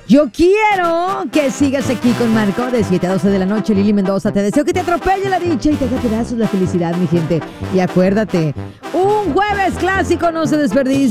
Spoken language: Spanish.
Yo quiero que sigas aquí con Marco de 7 a 12 de la noche. Lili Mendoza, te deseo que te atropelle la dicha y te haga pedazos la felicidad, mi gente. Y acuérdate, un jueves clásico no se desperdicia.